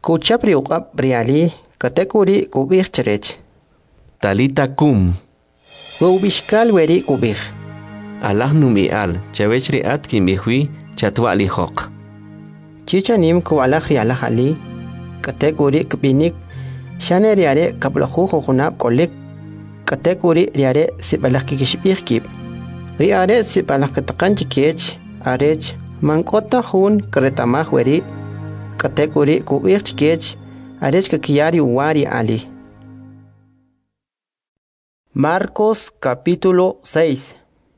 Kuchapri uqab riali katekuri kubih cherech. Talita kum. Wubishkal weri kubih. Allah numi al chawechri at kimbihui chatwali hok. Chicha nim ku Allah rialah ali katekuri kbinik shane riare kablahu khunab kolik katekuri riare sibalah kikishbih kib. Riare sibalah katakan chikech arech mankota hun kretamah weri katekuri kubih chikech arech kakiyari wari ali. Marcos capítulo 6.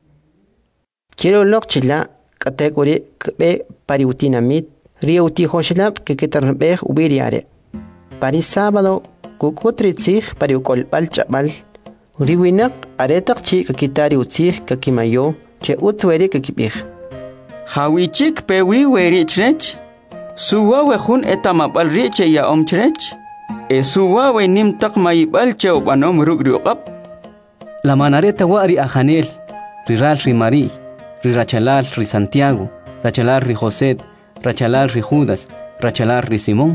Quiero lokchila katekuri kbe pariutinamit riuti hoshlap que ketarnbeh ubiriare. Pari sábado kukutritzig pariukol balchabal. Riwinak aretak chi kakitari utzig kakimayo che utzweri kakibih. Hawichik pewi weri chrech. Suwa wehun etamabal riche ya omchrech. E suwa we nimtak mayibal che ubanom rugriuqap. La manareta wari a Janel, riral rimari, rirachalal ri Santiago, rachalal ri José, rachalal ri Judas, rachalal ri Simón.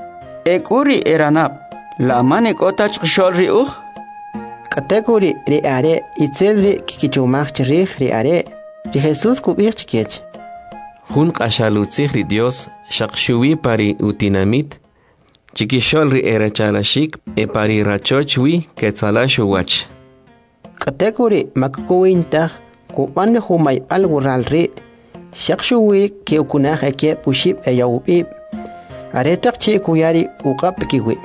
Ekuri eranap, la mane kotach kshol ri uj. Katekuri ri are itzel ri kikichumach cherich ri are ri Jesús kubich chikech. Hun qashalutzig ri Dios shakshuwi pari utinamit chikishol ri erachalashik e pari rachochwi ketzalashu wach. Katekuri makkuwintag kuban humay algural ri shakshuwi ke ukunaj eke pushib eyawbib aretak chi kuyari uqap kiwi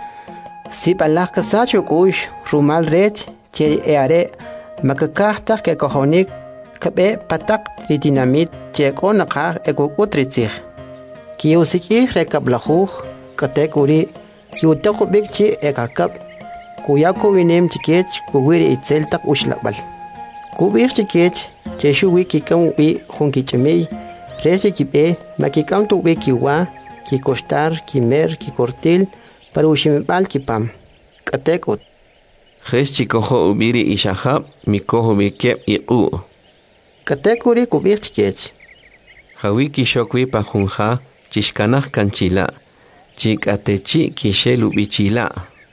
sibalak kasachu kush rumal rech cheri eare makakahtak ke kohonik kabe patak ritinamit che konaqaj ekukutritzig kiusikij rekablajuj katekuri kiutakubik chi ekakab kuyaku winem chikech kuwiri itzel tak ushlabal. Kubir chikech cheshu wiki kam wi hunkichemei reche kibe makikam tu wiki wa ki kostar ki mer ki kortil para ushimebal kipam. Katekut. Jes chikoho ubiri ishahab mikoho bikep iqu. Katekuri kubir chikech. Hawiki shokwi pahunha chishkanah kanchila. Chikatechi kishelu bichila.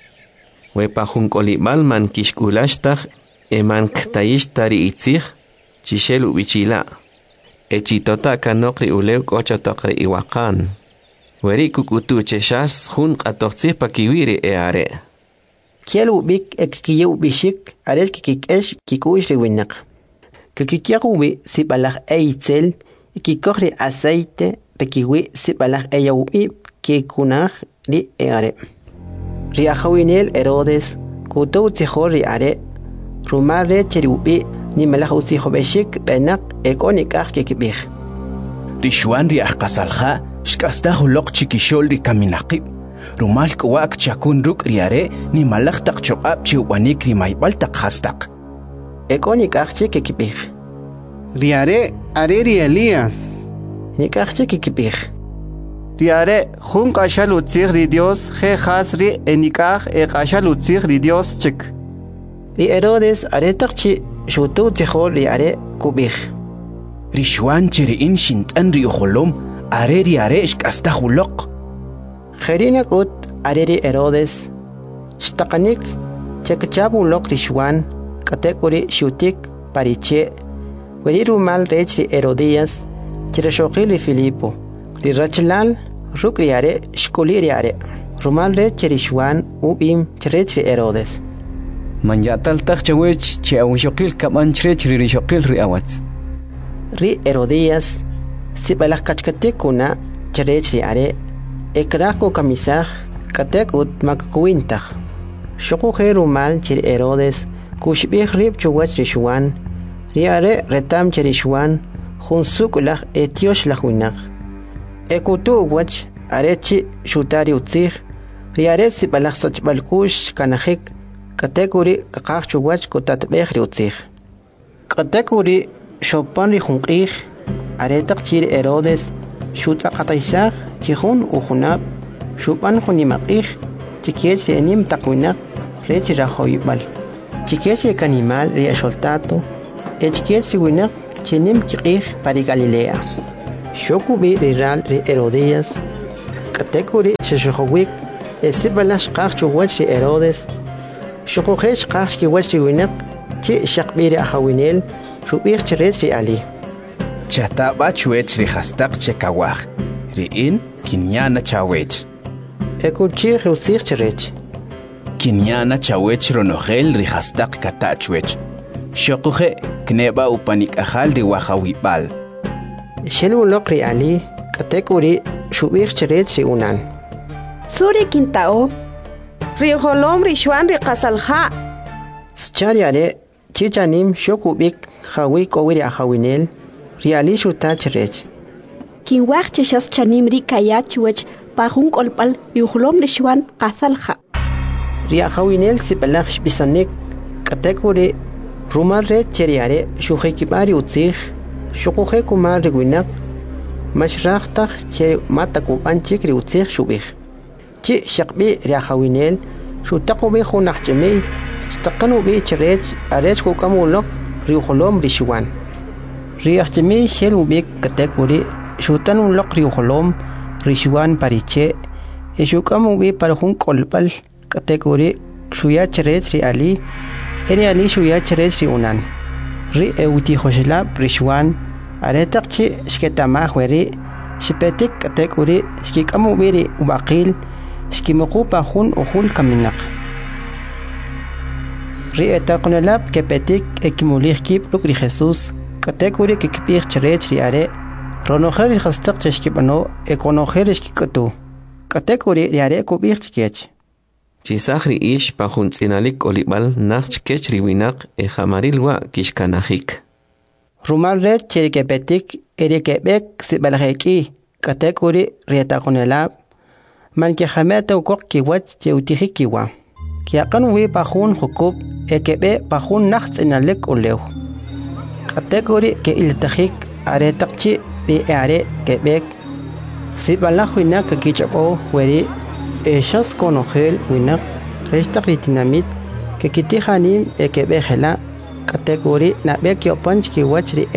Wepahun kolibal man kishkulashtag eman ktayishtari itzig chishelu bichila. Echitota kanokri ulew kochotokri iwakan. Weri kukutu cheshas hun qatoqtzig pakiwiri eare. Kielu bik ekikiyew bishik ares kikikesh kikuish riwinak. Kikikiyawi sibalaj eitzel kikokri aceite pekiwi sibalaj eyawib kikunaj ri eare. Riajawinel Herodes kutu tzihor riare rumare cheriubi ni malaj usijo beshik benak ekonikaj kikibij. Rishuan riaj qasalja shkastaj uloq chikishol ri kaminaqib rumal kwak chakun ruk riare ni malaj taq choqab chiwanik ri maybal taq hastaq ekonikaj kikibij. Riare are ri Elías Nikaj kikibij. Riare jun qashal utzig ri Dios je khasri enikaj e qashal utzig ri Dios chik. Ri Herodes aretak chi shutu tzihor riare kubij. Rishuan cheriin shintan ri ujolom are riare shkastaj uloq. Jerinak ut are ri Herodes shtaqanik chekchab uloq rishwan katekuri shutik pariche weri rumal rech ri Herodías chereshokil ri Filipo ri rachlal ruk riare shkuli riare rumal rech rishwan ubim cherech ri Herodes. Man yatal tak chawech che awshokil kaman chrech ri rishokil ri awatz. Ri Herodías sibalaj kachkatikuna cherech riare ekrako kamisaj katek ut makkuwintaj. Shokuje rumal chiri Herodes kushbij rib chuwach rishwan riare retam cherishwan jun sukulaj etiosh lajwinaj. Ekutu wach arechi shutari utzig riare sibalaj sachbalkush kanajik katekuri kakaj chuwach kutatbej ri utzig. Katekuri shopan ri junqij aretak chiri Herodes shutaqataysaj chijun ujunab shupan junimaqij chikiech ri enim taqwinaq rech rajoybal chikiech ri kanimal ri axoltato chikiech ri winaq chinim kiqij pari Galilea. Shokubi ri ral ri Herodías katekuri shishowik esibalash qach wach Herodes shuqohesh qach ki wach winaq chi shaqbiri ahawinel shubir chres ali Chataba chuech ri hastaq chekawaj. Riin kinyana chawech. ekuchi rusir chrech Kinyana chawech ronogel ri hastaq katachuech. Shokuhe kneba upanik ahal ri wahawibal. shelu lokri ali katekuri shubir chrech unan Suri Quintao, Riholom Rishuan Ricasalja, Schariare, Chichanim, Shokubik, Hawi Kowiri Ahawinel, Riali Shutachrech, Kinwach Cheshas Chanim Rikayachuech, Pahun Kolpal, Yuhlom Rishuan Casalja. Riahawinel Sipalach Bisanek, Katekuri, Rumare Cheriare, Shuhekibari Utzich, Shokuhe Kumar Riguinak, Mashrachtak Che Matakupan Chikri Utzich Shubich. Chi shaqbi riahawinel shutaqubi khunachjemi staqanu bi chrech arech ko kamulok riuholom rishuan riahjemi shelubik katekuri shutanu lok riuholom rishuan pariche eshukamu bi parhun kolpal katekuri shuya chrech ri ali eri ali shuya chrech ri unan ri euti khoshla rishuan aretaqchi shketama khweri shipetik katekuri shkikamu biri ubaqil Skimokupa hun uhul kaminak. Rietaqnelab kepetik ekimulihkip lukri Jesus, katekuri kikipir chrech riare, ronoher hastaq cheskipano ekonoher skikatu. Katekuri riare kubir chkech. Chisahri ish pahun tzinalik olibal nach kech riwinak ejamarilwa kishkanahik. Rumal red cherikepetik erikebek sibalheki, katekuri rietaqnelab man ke khamata ukok ki wach che utihiki wa ki aqan wi pahun hukub ekebe pahun nachts inalek ulew kategori ke iltahik are taqchi ri are kebek sibalah wina ka kichabo weri eshas konogel wina restaq dinamit ke kitihanim ekebe hela kategori na bek yo panch ki wach ri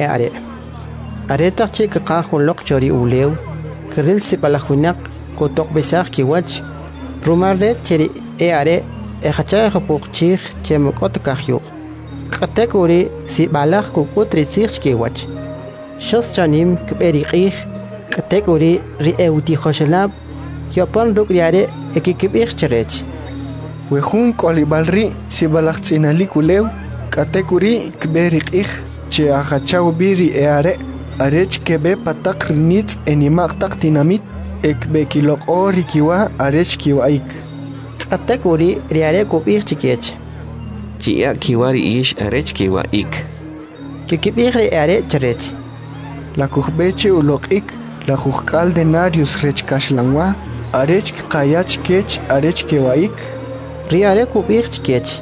are taqchi ka qahulok chori ulew kiril sibalah wina kotok besar ki wach rumarre cheri eare echacha khopukchih chemokot kahyo kategori si balach ko kutri sich ki wach shos chanim kberiqih kategori ri euti khoshlab kyopon rukriare ekikibich cherech wehun kolibalri si balach tsinali kulew kategori kberiqih che achacha biri eare arech kebe patak rinit enimak tak dinamit ekbekilok ori kiwa arech kiwa ik kategori riare kubich chikech Chia kiwari ish arech kiwa ik. kikibich riare cherech la kuhbeche ulok ik la kuhkal denarius rech kashlangwa arech qayach kech arech kiwa ik riare kubich chikech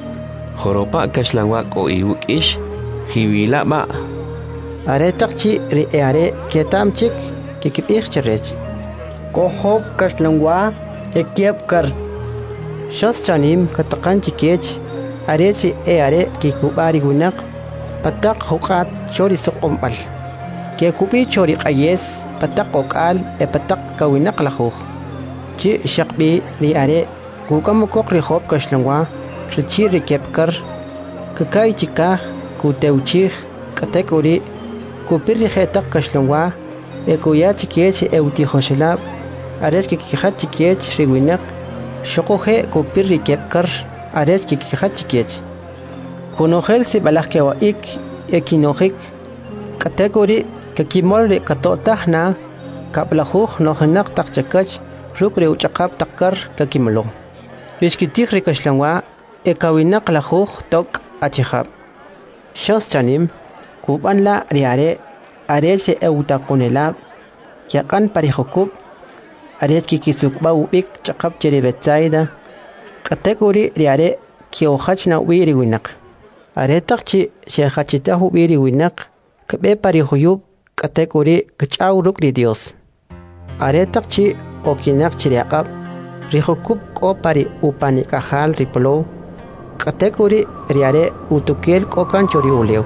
Joropa kashlangwak o iwuk ish. Hiwila ba. are taqchi riare ketam chik kikibich cherech Kohop kaslangwa ekiep kar shos chanim kataqan chikech arechi eare kikubari gunak patak huqat chori suqombal ke kubi chori qayes patak okal patak kawinak lahuh chi shaqbi li are kukam kokri hop kashlangwa richi rikepkar kakai chikah kuteuchih katekuri kupirri khetak kashlangwa ekuya chikech euti khoshlab ares ki khat chikech riwinak shoqohe ko pirri kepkar ares ki khat chikech konogel si balak ke wa ik ekinogik kategori ke kimol re katotahna kablakhuh nohnak takchakach rukre uchaqab takkar ka kimlo riskitik rekashlangwa ekawinak lakhuh tok achihab shos chanim kuban la riare ares euta konelab yaqan parihokub aret ki kisukba ubik chaqab cheri betsaida kategori riare ki okhachna wiri winak aretaqchi shekhachita wiri winak kbe pari huyub kategori kchaw rukri dios aretaqchi okinak chiriaqab rihokub ko pari upani kahal riplo kategori riare utukel ko kanchori ulew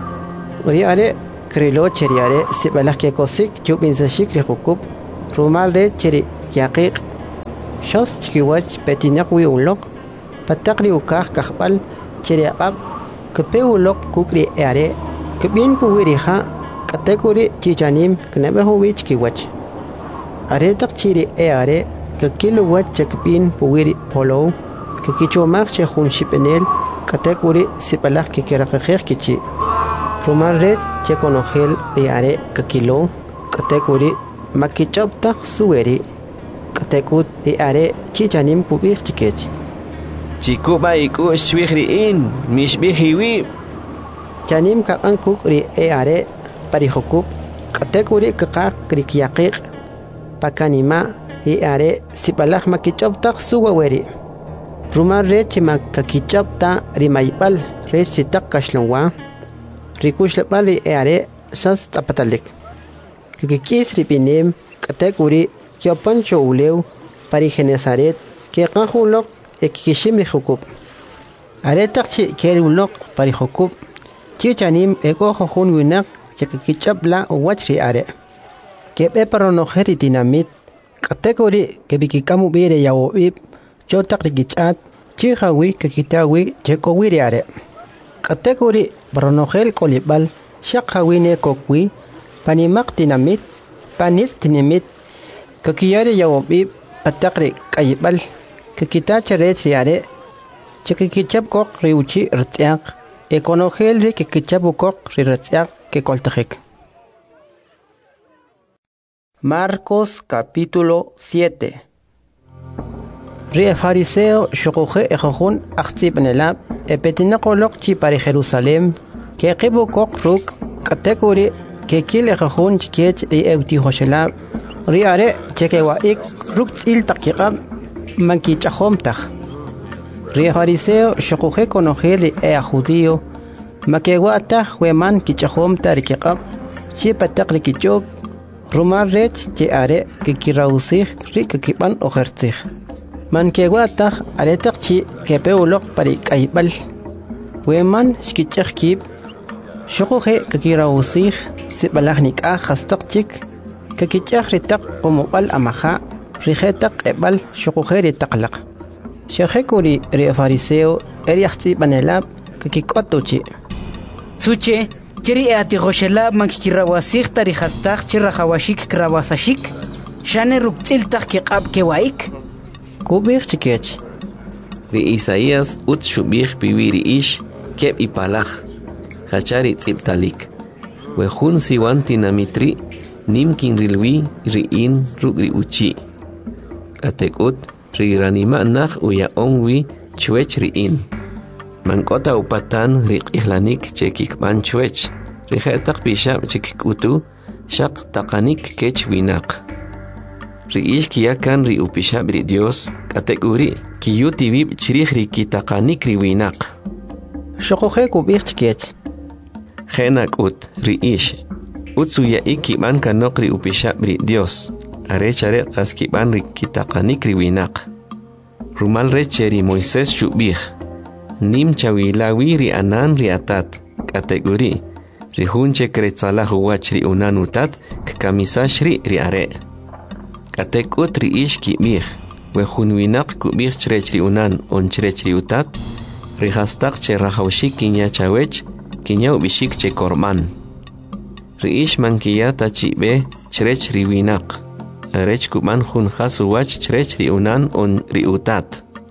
riare krilo cheriare sibalak ke kosik jubin zashik rihokub rumal de cheri yaqiq shos chikiwach petinak wi ulok patakri ukah kahbal chiriaqab kepe ulok kukri eare kebien puwiriha katekuri chichanim knebehu wich kiwach are tak chiri eare kakilo wach chakpin puwiri polo kakichomak chehun shipenel katekuri sipalak kikirakakir kichi Rumal red chekonogel eare kakilo katekuri makichoptak suweri katekut eare chichanim kubir chikech Chikuba iku shwihriin mishbihiwi chanim kakan kukri eare parihokuk katekuri kakak krikiaqiq pakanima eare sipalak makichoptak suweri Rumal red chimak kakichopta rimaybal red chitak kashlonwa Rikush lepali eare sas tapatalik. Kikikis ripinim katekuri kiopancho uleu parigenesaret ke kanjulok ekikishim rihukup. Aretakchi kerulok parihukup chichanim eko jojun winak chakikichapla uwachri are. Kebe paronojeri dinamit katekuri kebikikamu bire yawoib chotak rikichat chihawi kakitawi chekowiri are. Katekuri baronogel kolibal shakawine kokwi panimak dinamit panis dinamit kakiyari yawobib patakri kayibal kakitacha rechiare chakikichap kok riuchi rtiak ekonogel ri kikichapu kok rirtiak ke koltajek. Marcos capítulo 7. Rie fariseo shokoje ejojun achtibnelab epetinakolok chi para Jerusalem que qibu kok ruk katekuri que kil ejojun chikech e euti hoshelab riare chekewaik ruk tzil takiqab mankichahomtaj rie fariseo shokoje konojeli e a judío makewata hueman kichahomta rikiqab chi patakli kichok rumar rech che are que kirausig rikikiban ojertzig Man kewatak aretak chi kepeulok pari kaibal. Weman shkichakib. Shokohe kakirausig sibalahnik hastak chik. Kakichak ritak pomopal amaha. Rijetak ebal shokohe ritaklak. Shahekuri re fariseo eriachti banelab kakikotuchi. Suche, cheri eati hoshelab mankikirawasig tari hastak chirahawashik krawasashik. Shane ruktiltak kikab kewaik. Kubir chikech. Ri Isaías ut shubir piwiri ish keb ipalach. Hachari tziptalik. Wehun siwan tinamitri nimkin rilwi riin rugri uchi. Katekut ri ranima nach uya onwi chwech riin. Mankota upatan ri ihlanik chekikban chwech. Rijetak bishab chekikutu shak takanik kech winak. Riish kiyakan ri upishab ri Dios kategori kiyuti vib chirih ri kitakanik ri winak. Shokohe kubir chikech. Henak ut riish utsuya ikiban kanok ri upishab ri Dios arechare kaskiban ri kitakanik ri winak. Rumal recheri Moises shubih nim chawilawi ri anan ri atat kategori ri hunche kretsalah wach ri unanutat kamisash ri are. Katek utri ish kibir, wehun winak kubir chrech ri unan on chrech ri utat, rihastak che rahawshik kinya chawech, kinya ubishik che korman. Ri ish man kiyata chibe chrech ri winak, arech kuban hun khasu wach chrech ri unan on ri utat.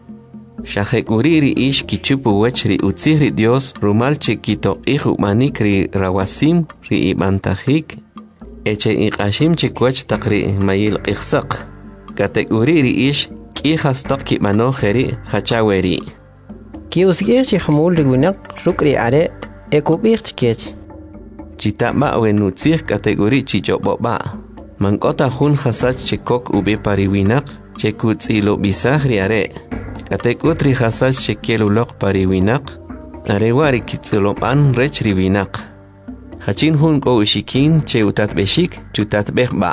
Shahek uri ri ish kichupu wach ri utzih ri Dios rumal che kito ihu manik ri rawasim ri ibantahik, eche iqashim chikwach taqri mayil qixsaq kategori ri ish qihastaq kibano kheri khachaweri kiusgir chihmul rigunak rukri are ekubir chikech chitama wenutzir kategori chichoboba mankota hun khasach chikok ube pariwinak chekutzilo bisahri are katekutri khasach chekelulok pariwinak arewari kitzulopan rechri winak Hachin hun ko ushikin che utat beshik chutat behba.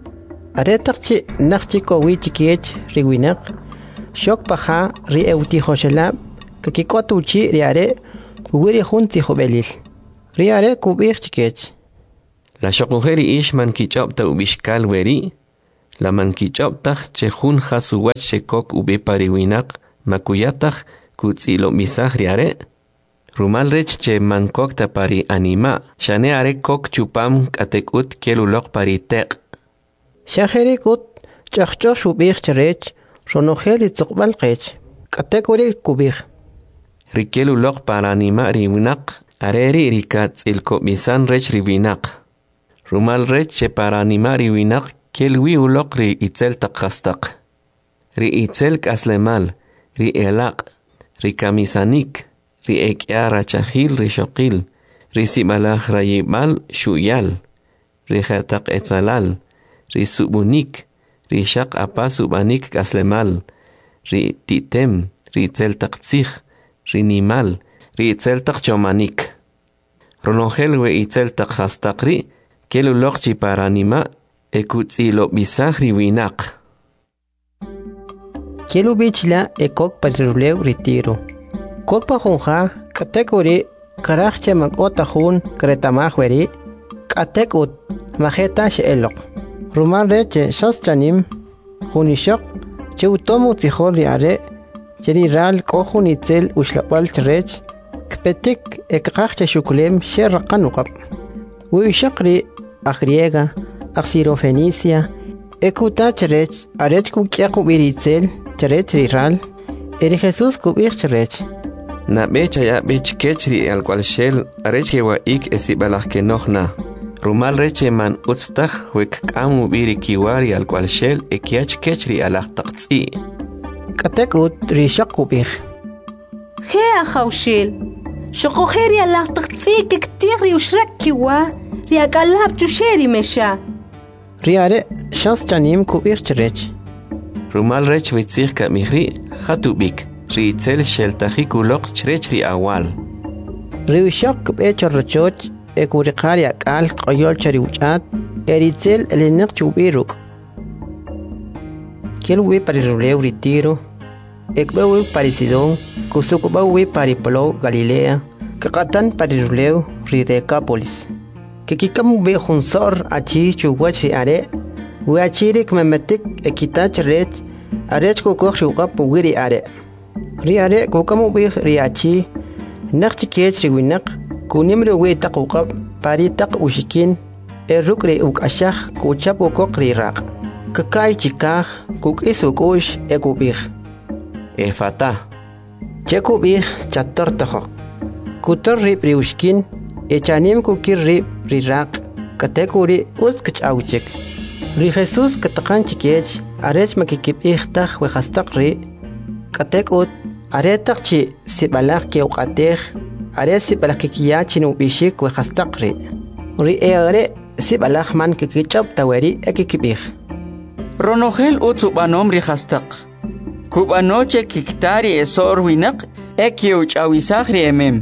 Aretak chi nakchi ko wichikech riwinak shok paha ri euti hoshelab kakikotu chi riare wiri hun ti hobelil riare kubir chikech. La shokujeri ishman kichop ta ubishkal weri La mankichoptaj che jun jasuwach che kok ube pariwinak makuyataj kutzilo misaj riare. Rumal rech che mankokta pari anima, shane are kok chupam katekut kelulok pari tek. Shaherikut chachchosh ubich cherech, ronojeli tzokbal kech, katekuri kubich. Rikelulok para anima riwinak, areri rikats ilko misan rech riwinak. Rumal rech che para anima riwinak, kelwi ulok ri itzel takhastak. Ri itzel kaslemal, ri elak, ri kamisanik. Ri ekya rachahil ri shokil, ri sibalaj rayibal shuyal, ri khatak etzalal, ri subunik, ri shak apa subanik kaslemal, ri titem, ri tzeltak tzich, ri nimal, ri tzeltak chomanik. Ronongel we itzeltak hastakri, kelulokchi paranima, ekutzilo bisaj ri winak. Kelubichla ekok pariruleu ritiro. Kokpa junja, katekuri, karachche magota jun, kretamajweri, katekut, majeta sheelok. Ruman reche shas chanim, junishok, cheutomu tzihor riare, cheriral kohun itzel ushlapal cherech, kpetik ekakche shukulem sherrakanukap. Uishakri, agriega, axirofenicia, ekuta cherech, arech kukiaku biritzel, cherech riral, eri Jesus kubir cherech. Na becha ya bech kechri al cual shell areche wa ik esibalaj que nohna. Rumal reche man utstaj wek kamu biri kiwari al cual shell ekiach kechri alaj taqtzi. Katekut rishak kubich. Hea khawshil. Shoko heri alaj taqtzi ke ktigri ushrak kiwa ri akalab chusheri mesha. Riare shas chanim kubich cherech. Rumal rech witzich ka mihri khatubik. Ritzel sheltajikulok chrechri awal. Riwishok becho rochoch ekurikari akal qoyol chariuchat eritzel elinek chubiruk. Kelwe pariruleu ritiro ekbewe parisidon kusukubawe paripolo Galilea kakatan pariruleu ridecápolis. Kikikamu be junsor achi chuwachri are uachirik memetik ekitach rech arech kokok shukap wiri are. Riare kokamu bih riachi nakchi kech riwinak kunimre we taqoqab pari taq ushikin erukre ukashah kuchap kokok riraq kakai chikah kuk isukush ekubih Efata chekubih chator taho kutor rib riushkin echanim kukir rib riraq katekuri uskach auchik ri Jesus kataqan chikech arech makikib ihtah we khastaq ri katekut aretak chi sibalak ke uqatej are sibalak kiya chinu bishik we khastaqri ri are sibalak man ke kichap tawari ekikibih Ronogel utsubanom ri khastaq kubanoche kiktari esor winak ekiuch awisagri emem.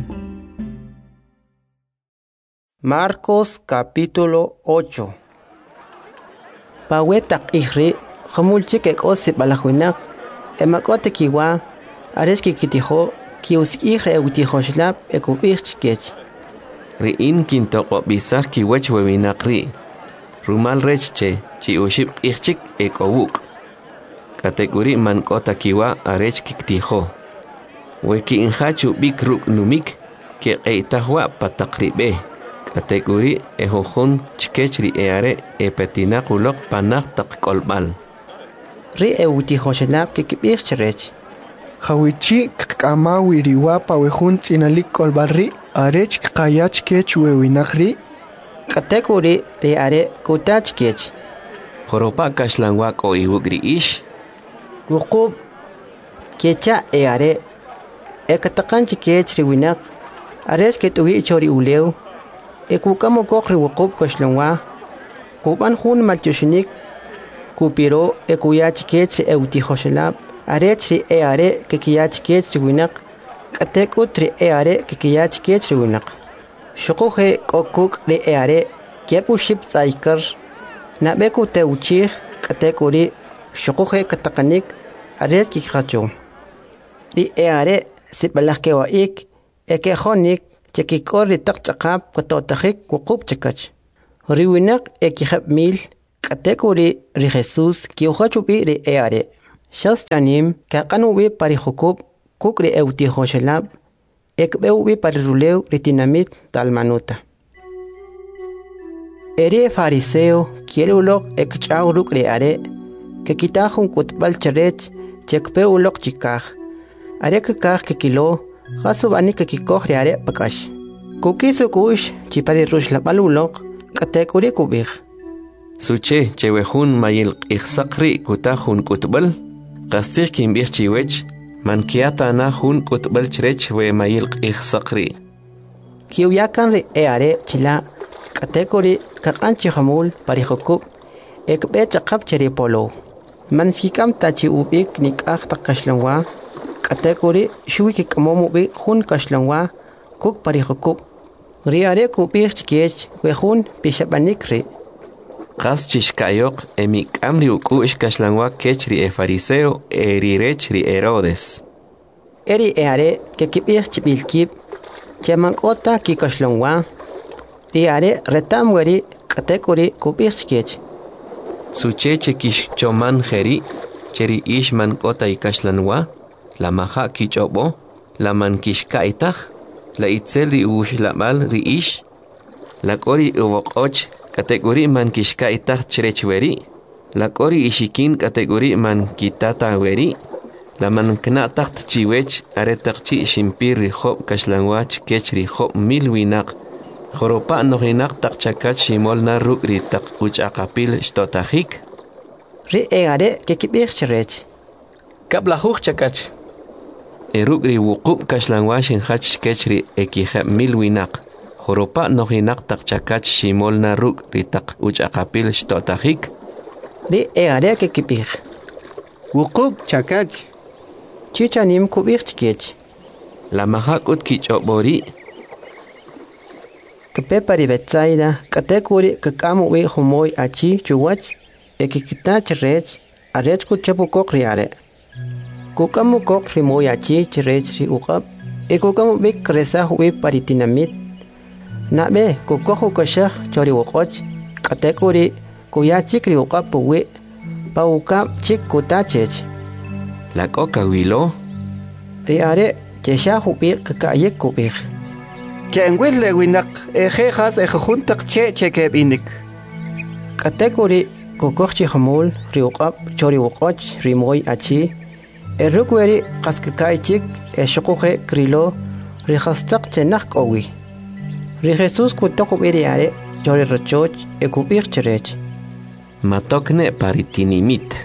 Marcos capítulo 8. Pawetak ihri khamulchik ek sibalak winak emakote kiwa areski kitijo kiusik ihre utijo shlap ekubich kech. Riin kintoko bisaj kiwech wewinakri. Rumal rechche chi ushib ichchik ekowuk. Kategori man kota kiwa arech kiktijo. Weki inhachu bikruk numik ke eitahwa patakribe. Kategori ehohun chkechri eare epetinakulok panak takkolbal. Ri utijo shlap kikibich cherech. Hawichi kama wiriwa pawejun tsinalik kolbarri arech kayach kech wewinakri kategori ri are kutach kech. Joropa kashlangwak o iwugri ish. Wukub Kecha are ekatakan kech riwinak arech ketuwi chori uleu ekukamo kokri wukub kashlangwa kuban hun malchushinik kupiro ekuyach kech eutihoshelab arechri are kikiyach kech winak katekutri are kikiyach kech winak shukuhe kokuk ri are kepuship tsaikar nabeku teuchih katekuri shukuhe katakanik arech kikhacho ri are sibalak kewaik ekehonik chekikor ri takchakap katotakik wukub chakach riwinak ekihab mil Katekuri ri Jesús kiuhachubi ri eare. Shas janim kaqanubi pari hukub kukri euti hoshelab ekbeubi pari ruleu ritinamit talmanuta. Eri fariseo kielulok ekchauruk ri are que kitajun kutbal charech chekpeulok chikaj. Are kikaj kikilo jasubani kikikoh ri are pakash. Kukisu kush chipari rush lapalulok katekuri kubij. Suche chewehun mayil ikhsakri kutajun kutbal qastir kimbih chiwech mankiata na hun kutbal chrech we mayil ikhsakri. Kiuyakan ri eare chila katekuri kakanchi hamul parihokub ekbe chaqab cheri polo. Man hikam tachi ubik nikaj takashlanwa katekuri shuiki kamomu bi hun kashlanwa kuk parihokub. Riare kubik chikech we hun pishabanikri. Qas chishkayok emik amri ukush kashlanwa kechri e fariseo erirechri Herodes. Eri eare que kibir chibilkib chemankota kikashlanwa iare retamweri katekuri kubir chikech. Suche chekish choman jeri cheri ishman kota ikashlanwa la maha kichobo la man kishkaitaj la itzel ush labal ri ish la kori uwokoch kategori man kishkaitaj cherechweri la kori ishikin kategori man kitata weri la man knataj chiwech aretakchi shimpir ri job kashlanwach kech ri job milwinak joropa nohinak takchakach shimol na ruk ri tak uchaqapil shtotajik ri eare que kibir cherech kablajuj chakach eruk ri wuqub kashlanwash hach kech ri ekijab milwinak joropa nohinak takchakach shimol na ruk ri tak uchaqapil shtotajik ri eare que kibir wuqub chakach chichanim kubir chikech la mahakut kichobori Kepepari Betsaida, katekuri kakamu we humoy achi chuwach, ekikita cherech, arech kuchapu kokriare. Kukamu kokri moy achi cherech ri ukap, ekukamu bik kresa we paritinamit. Nabe kukohu kashah chori ukoch, katekuri kuyachik ri ukap we, pa ukap chik kutachech. La coca wilo. Riare, cheshahu bir kakayek kubir. Kenwil lewinak ejejas ejejuntak chekeb inik. Katekuri kokochi hamul riuqab chori uqoch rimoy achi erukweri qaskakaichik eshuquje krilo rihastaq chenaq qowi. Ri Jesus kutaqub eriare chori rochoch ekubir cherech. Matokne paritinimit.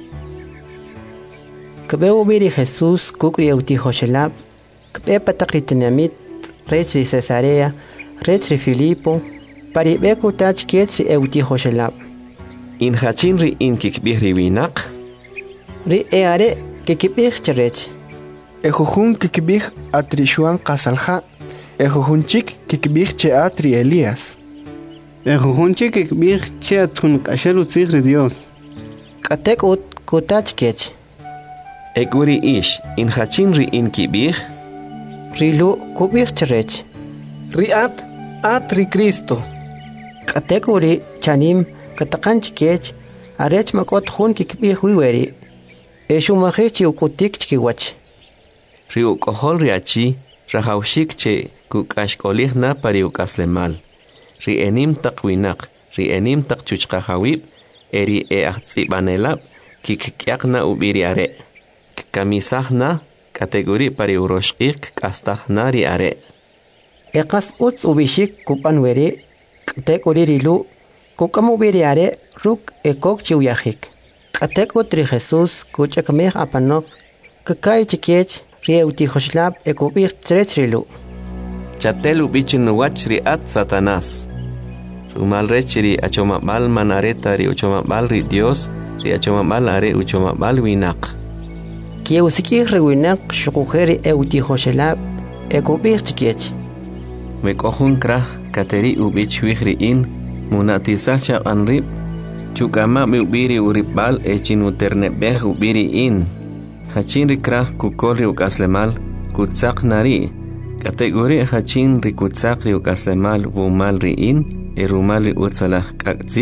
Kabeu biri Jesus kukri euti hoshelab kbe patakritinamit Retri Cesarea, Retri Filipo, Paribeku tach kietri euti hoshelab. In hachinri in kikbihri winak. Ri eare kikibih cherech. Ejujun kikbih atrishuan qasalha. Ejujunchik kikbih che atri Elías. Ejujunchik kikbih che atun qashalu tzigri Dios. Katekut kutach kech. Eguri ish in hachinri in kibih. Rilu kubir cherech. Riat atri Cristo. Katekuri chanim katakanch kech arech makot hun kikbih wiweri. Eshumahichi ukutik chkiwach. Riu kohol riachi rahaushik che kukashkolih na pariukaslemal. Ri enim takwinak, ri enim takchuchkahawib, eri ahtzibanelab kikkyakna ubiriare. Kamisahna kategori pari uroshqik kastajna ri are. Eqas uts ubishik kupan weri kategori rilu kukamu biri are ruk ekok chiwyahik. Katekut ri Jesus kuchakmeh apanok kakay chikech ri euti hoshlab ekubir cherech rilu. Chatel ubichin wach ri at Satanás. Rumal rechiri achomabal manareta ri uchomabal ri Dios ri achomabal are uchomabal winak. Kieusikir rewinak shukujeri euti hoshelab ekubir chikech. Mekohun krah kateri ubich wihri in munatisacha anrib chukama mi ubiri uribal echin uternebeh ubiri in hachin rikrah kukolri ukaslemal kutsak nari kategori hachin rikutsak ri ukaslemal vumal ri in erumali utsalah kaktzih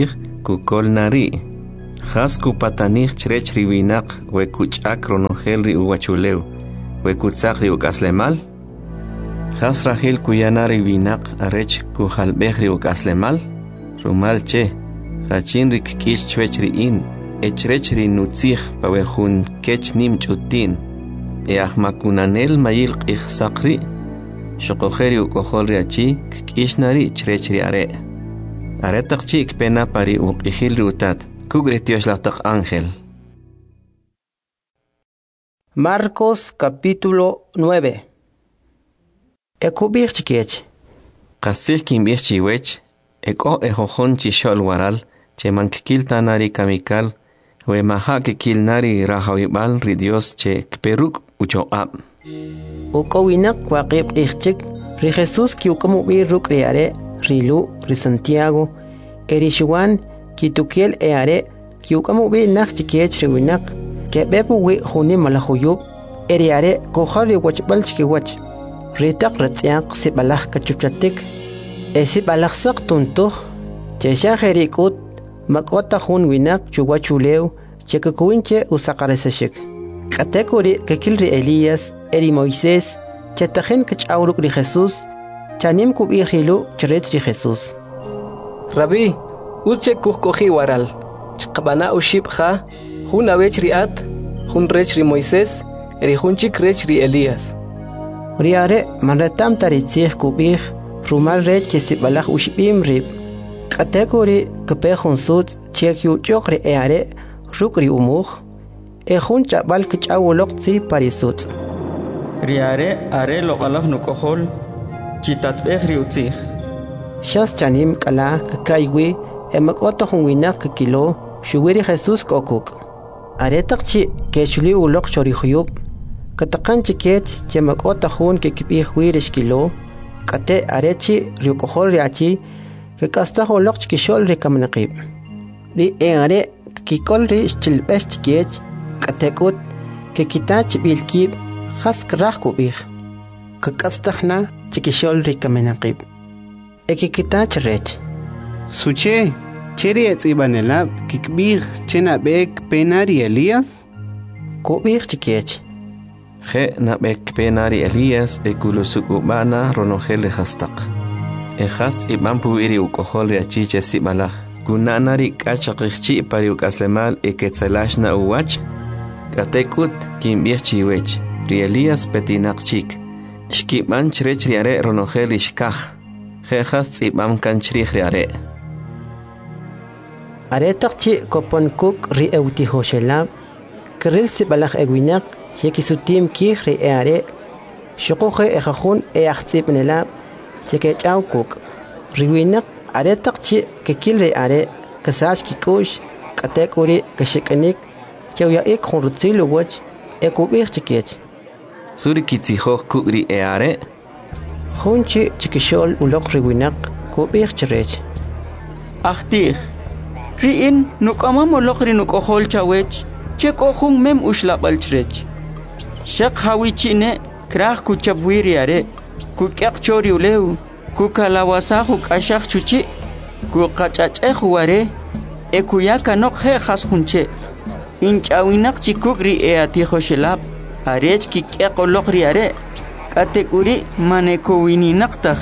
kukol nari. Has kupatanich chrech riwinak we kuchak ronogel ri uwachuleu we kutsak ri ukaslemal. Has Rahel kuyana riwinak arech kuhalbeh ri ukaslemal. Rumal che hachin rik kish chwech ri in echrech ri nutzich pawehun kech nim chutin e ahmakunanel mayil qih sakri shokoheri ukohol ri achi kish nari chrech ri are aretak chik pena pari uqihil ri utat kugretios latak ángel. Marcos capítulo 9. Ekubir chikech qasih kimbih chiwech eko ejojon chishol waral che mankikil tanari kamikal we maha kikil nari rahawibal ri Dios che kperuk uchoab ukowinak waqib ichchik ri Jesús kiukamu bi ruk riare rilu ri Santiago erishuan kitukiel eare kiukamu bi nak chikech riwinak ke bepu wi huni malahuyub eriare kohari wachbal chikiwach ritak ratsiaq sibalah kachupchatik esibalak sak tuntuh chesha herikut makota hun winak chuwachulew chekakuinche usaqaresashik katekuri kekilri Elías eri Moisés chetajen kachawruk ri Jesús chanim kubihilu chret ri Jesús Rabbi uche kuhkohi waral chqabana ushibha hun awech riat hun rech ri Moisés eri hun chik rech ri Elías riare manretam taritzih kubih rumal rech chesibalak ushbim rib katekuri kepehun sut chekyu chokre eare rukri umuj ehun chabal kachawolok tsi parisut riare are loqalaf nukohol chitatbeh riutzih shas chanim kala kakaywi emakota hun winak kilo shuwiri Jesús kokuk aretak chi kechuli ulok chorihuyub katakan chiket chemakota hun kekibih wirish kilo kate arechi riukohol riachi que casta holok chikishol ri kamnaqib ri eare kikol ri chilbesh chikech katekut que kitach bilkib hask rahkubih que castahna chikishol ri kamnaqib eki kitach rech suche cheri etzibanelab kikbih chena bek penari Elías kubih chikech je na bek penari Elías ekulusukubana ronogel hastaq Ejaz iban puiri ukohol riachiche sibalaj. Kunanari kachaqichi pari ukaslemal eketzelashna uwach. Katekut kimbiech chiwech. Ri Elías petinaqchik. Shkiban chrech riare ronogel ishkaj. Jejaz iban kanchrij riare. Aretaqchi koponkuk ri eutihoshelab. Kril sibalaj ewinak shekisutim kij ri eare. Shukuje ejajun eachtzibnelab. Cheke chau kuk riwinak aretak chi kekilre are kasach kikush katekuri kashikanik chawya ik khurtsilu wach ekubir chikech suri kitziho kuri eare khunchi chikishol ulok riwinak kubir chirech akhtir riin nukama molok ri nukohol chawech chekohun mem ushlabal chirech shaq hawichine krah kuchabwiri are kukyak chori uleu kukalawasahu kashak chuchi kukachacheh ware ekuyaka nok he khas hunche inchawinak chikugri eatihoshelab arech kikyak olokri are katekuri manekowini naqtah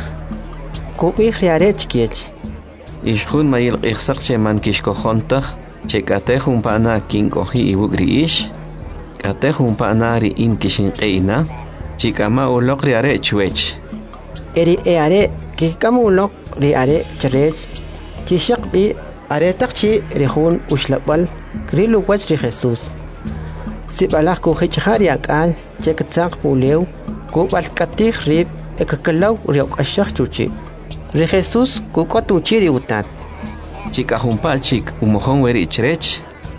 kubih riare chikech ishkhun mayil qihsaq che man kishkohontah che katehun pana kinkohi iwugri ish katehun pana ri in kishinqeina chikama ulok riare chwech eri eare kikamu ulok riare chrech chishaq bi are takchi rihun ushlabal krilu wach ri Jesús sibalaj ko hichari akal chektzaq pulew ko balkatih rib ekakalaw riok ashaq chuchi ri Jesús ko kotuchi ri utat chikahumpa chik umohon weri chrech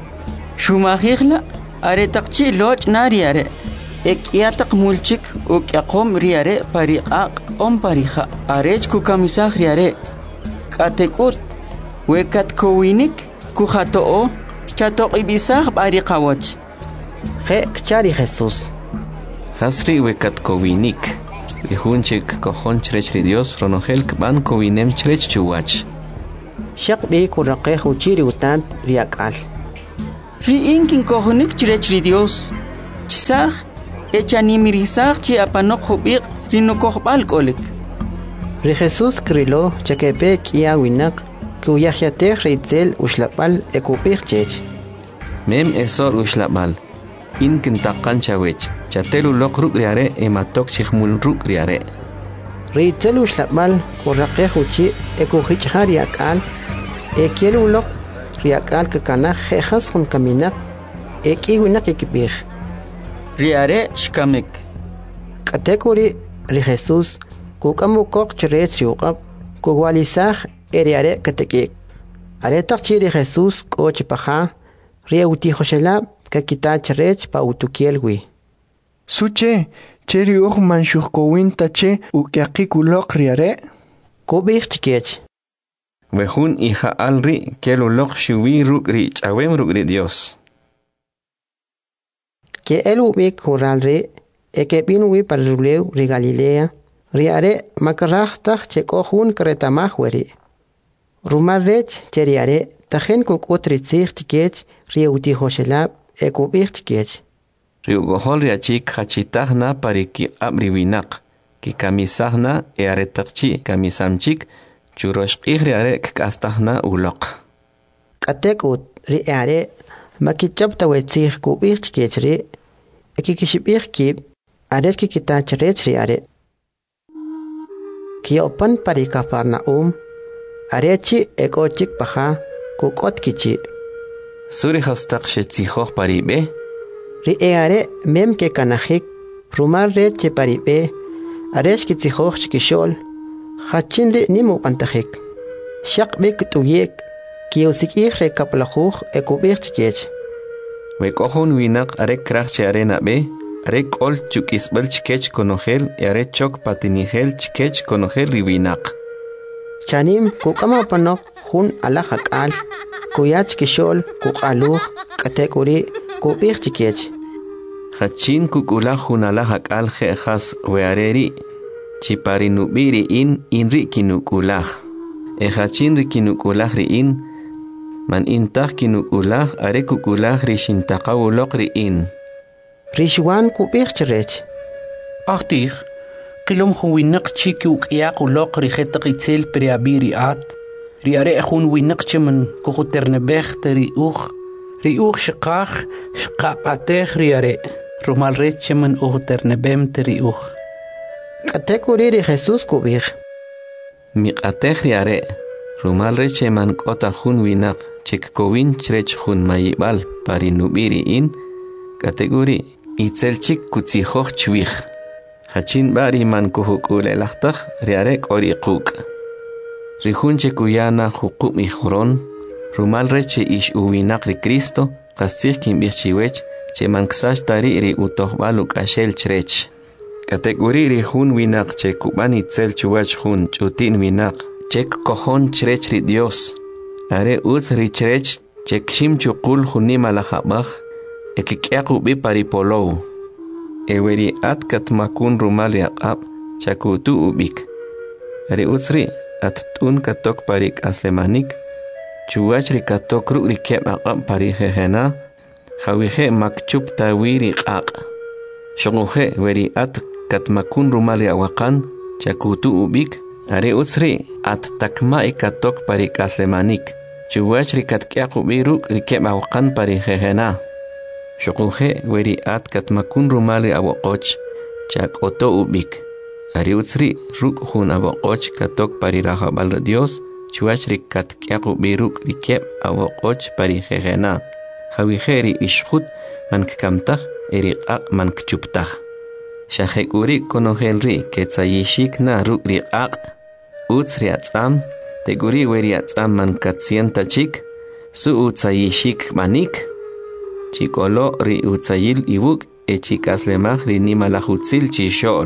shumakhla are takchi loch nariare ekyataq mulchik ukyaqom riare pariqaq om parija arech ku kamisaj riare katekut wekat kowinik ku khatoo chatoq ibisaj pariqawach je kchari Jesús hasri wekat kowinik rihunchik kohon chrech ri Dios ronogel kban kowinem chrech chuwach Shaq be kuraqe huchiri utan riakal. Ri inkin kohonik chirech ri Dios. Chisaq echanimirisaq chi apanok hubiq rinukohbal kolik. Ri Jesus krilo chakepe kia winak kuyahyate reitzel ushlapal ekupir chech. Mem esor ushlapal. Inkin taqan chawech. Chatelu lok ruk riare ematok chihmul ruk riare. Reitzel ushlapal kuraqe huchi ekuhichha riakal. Ekielu lok riakal kakana jejas hun kaminak. Eki winak ekipir. Riare shkamek. Katekuri ri Jesus kukamukok chirech riuqab kuwalisaj eriare katekik. Aretak chiri Jesus koch paja riauti joshelab kakita chirech pa utukielwi. Suche, cheri uj manshukowin tache ukiakikulok riare. Kubich chikech. Wehun hija alri kelulok shuwi ruk ri chawem ruk ri Dios. Que el ubik huralre ekepinwi paruleu ri Galilea riare makarajtaj chekohun kretamahweri. Rumarrech cheriare tajen kukutritzig chikech riauti joshelab ekubich chikech. Riugohol riachik hachitagna pariki abriwinak. Ki kamisagna earetakchi kamisamchik churoshqih riare kastagna ulok. Katekut riare makichapta wetzig kubich chikech ri ekikishibich kib aret kikitach rech riare. Kiopan parikafarnaum arechi ekochik paja kukot kichi. Suri hastaq shetzihoh paribe. Ri eare mem ke kanajik rumar reche paribe aresh kitzihoh chikishol hachin ri nimu pantajik. Shaq bik tuyek kiosik rekaplajuj ekubich chikech. Wekohun winak arek krachche arena be. Arek ol chukisbel chikech konogel y arek chok patinigel chikech konogel riwinak. Chanim kukama panok hun alahakal kuyach kishol kukaluj katekuri kubich chikech. Hachin kukula hun alahakal jejas weareri chipari nubiri inri kinukulah. Hachin rikinukulah ri man intah kinukulah arek kukulah rishintakawulok ri Rishwan kubich chirech. Achtig, kilom winak chiki ukiak ulok rijetak itzel preabiri at. Riare hun winak chimen kuchuternebech ri uch shikach shkapatech riare. Rumal red chimen uchuternebem ri uch. Katekuri ri Jesus kubich. Miqatech riare. Rumal red chiman kota hun winak chik kowin chrech hun mayibal pari nubiri kategori itzelchik kutzihoch chwich. Hachin bari man kuhukule lachtach riarek ori kuk. Rihunche kuyana hukuk mi huron. Rumal reche ish uwinak ri Cristo. Kasich kim bichiwech. Che man ksash tari ri utoh baluk ashel chrech. Kategori rihun winak che kuban itzel chuwach hun chutin winak. Chek kohon chrech ri Dios. Are uz ri chrech chek shim chukul hunim alajabach. Ekikiaku bi paripolou. Eweri at katmakun rumal yaqab chakutu ubik. Ari usri at tun katok parik aslemanik. Chuachri katok ru rikep aqab parihehena. Hawihe makchup tawiri qaq. Shonguhe weri at katmakun rumal yaqakan chakutu ubik. Ari usri at takma katok parik aslemanik. Chuachri katkiaku bi ru rikep aqan parihehena. Shokuje weri at katmakun rumali abokoch chak oto ubik. Ari utsri ruk hun abokoch katok pari rahabal Dios chuachri katkiaku biruk rikep abokoch pari jejena. Hawiheri ishhut man kkamtah eri qaq man kchuptah. Shahekuri konohelri ketzayishik na ruk riqaq. Utsri atzam teguri weri atzam man katsienta chik su utsayishik manik. Chikolo ri utsayil ibuk e chikaslemaj ri nimalajutzil chishol.